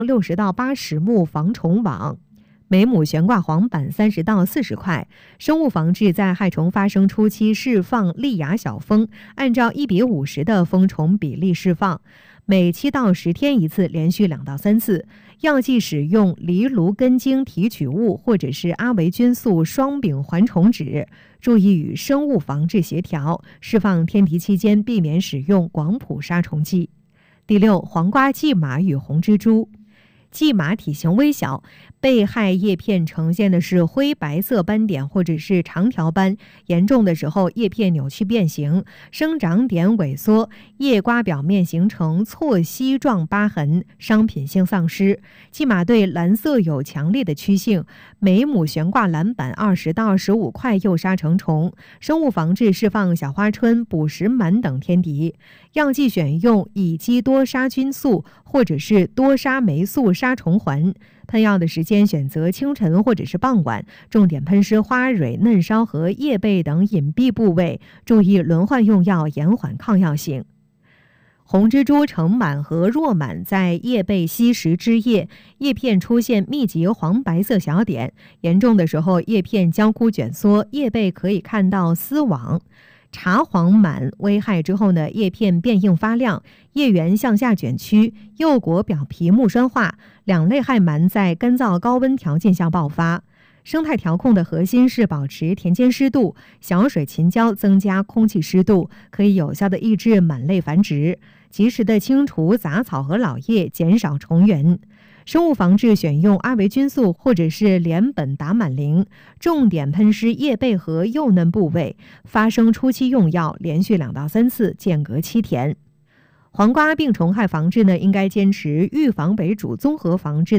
60到80目防虫网，每亩悬挂黄板30到40块。生物防治在害虫发生初期释放利牙小蜂，按照1:50的蜂虫比例释放，每7到10天一次，连续2到3次。药剂使用藜芦根茎提取物或者是阿维菌素双丙环虫酯，注意与生物防治协调。释放天敌期间避免使用广谱杀虫剂。第6，黄瓜蓟马与红蜘蛛。蓟马体型微小，被害叶片呈现的是灰白色斑点或者是长条斑，严重的时候叶片扭曲变形，生长点萎缩，叶瓜表面形成错隙状疤痕，商品性丧失。蓟马对蓝色有强烈的趋性，每亩悬挂蓝板20到25块诱杀成虫。生物防治释放小花春、捕食螨等天敌，药剂选用乙基多杀菌素或者是多杀霉素杀虫环。喷药的时间选择清晨或者是傍晚，重点喷施花蕊、嫩梢和叶背等隐蔽部位，注意轮换用药，延缓抗药性。红蜘蛛成螨和弱螨在叶背吸食汁液，叶片出现密集黄白色小点，严重的时候叶片焦枯卷缩，叶背可以看到丝网。茶黄螨危害之后呢，叶片变硬发亮，叶缘向下卷曲，柚果表皮木栓化。两类害螨在干燥高温条件下爆发。生态调控的核心是保持田间湿度，小水勤浇，增加空气湿度，可以有效的抑制螨类繁殖，及时的清除杂草和老叶，减少虫源。生物防治选用阿维菌素或者是联苯达满灵，重点喷施叶背和幼嫩部位，发生初期用药，连续2到3次，间隔7天。黄瓜病虫害防治呢，应该坚持预防为主、综合防治的